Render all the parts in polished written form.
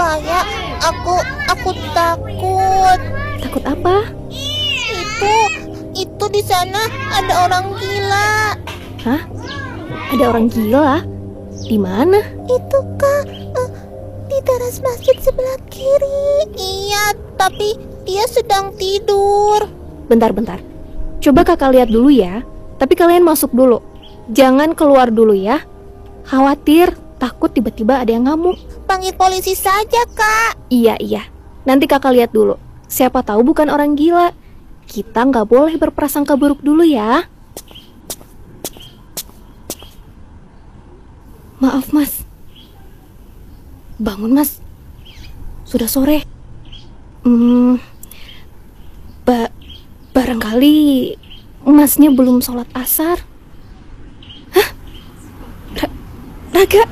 Kayak aku takut. Takut apa? Itu di sana ada orang gila. Hah? Ada orang gila? Di mana? Itu Kak, di teras masjid sebelah kiri. Iya, tapi dia sedang tidur. Bentar. Coba kakak lihat dulu ya. Tapi kalian masuk dulu. Jangan keluar dulu ya. Khawatir, takut tiba-tiba ada yang ngamuk. Panggil polisi saja, Kak. Iya. Nanti kakak lihat dulu. Siapa tahu bukan orang gila. Kita nggak boleh berprasangka buruk dulu ya. Maaf mas. Bangun mas. Sudah sore. Barangkali masnya belum sholat asar. Hah? Raga?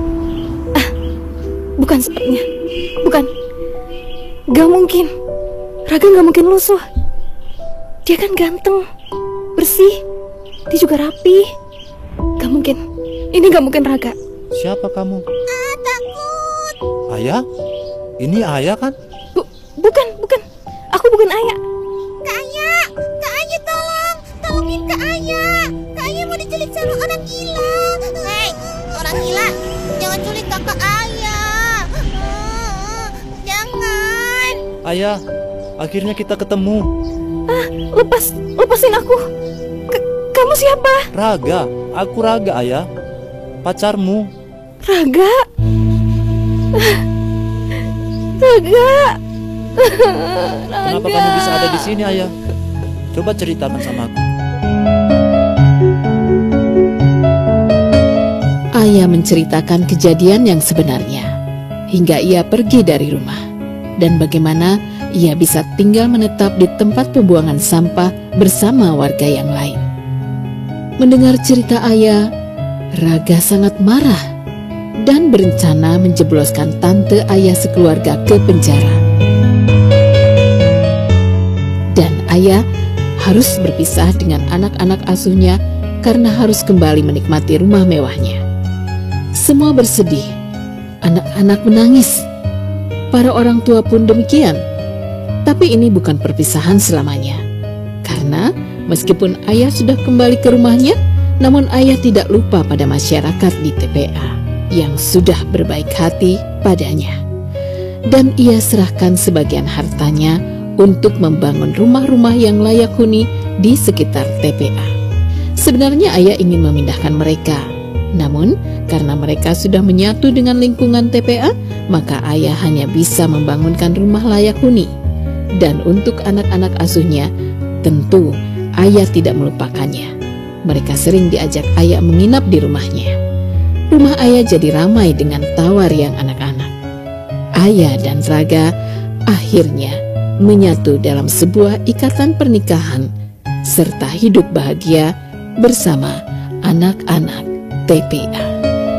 Bukan sepertinya. Bukan. Gak mungkin. Raga gak mungkin lusuh. Dia kan ganteng, bersih, dia juga rapi. Gak mungkin. Ini gak mungkin Raga. Siapa kamu? Takut. Ayah? Ini ayah kan? Bukan. Aku bukan ayah. Kak Ayah tolongin Kak Ayah. Kak Ayah mau diculik sama orang gila. Hei, orang gila, jangan culik kakak Ayah. Jangan. Ayah, akhirnya kita ketemu. Lepasin aku. Kamu siapa? Raga, aku Raga ayah. Pacarmu. Raga. Kenapa kamu bisa ada di sini ayah? Coba ceritakan sama aku. Ayah menceritakan kejadian yang sebenarnya hingga ia pergi dari rumah dan bagaimana ia bisa tinggal menetap di tempat pembuangan sampah bersama warga yang lain. Mendengar cerita ayah, Raga sangat marah dan berencana menjebloskan tante ayah sekeluarga ke penjara. Dan ayah harus berpisah dengan anak-anak asuhnya karena harus kembali menikmati rumah mewahnya. Semua bersedih, anak-anak menangis, para orang tua pun demikian. Tapi ini bukan perpisahan selamanya. Karena meskipun ayah sudah kembali ke rumahnya, namun ayah tidak lupa pada masyarakat di TPA yang sudah berbaik hati padanya. Dan ia serahkan sebagian hartanya untuk membangun rumah-rumah yang layak huni di sekitar TPA. Sebenarnya ayah ingin memindahkan mereka, namun karena mereka sudah menyatu dengan lingkungan TPA, maka ayah hanya bisa membangunkan rumah layak huni. Dan untuk anak-anak asuhnya, tentu ayah tidak melupakannya. Mereka sering diajak ayah menginap di rumahnya. Rumah ayah jadi ramai dengan tawa riang anak-anak. Ayah dan Raga akhirnya menyatu dalam sebuah ikatan pernikahan serta hidup bahagia bersama anak-anak TPA.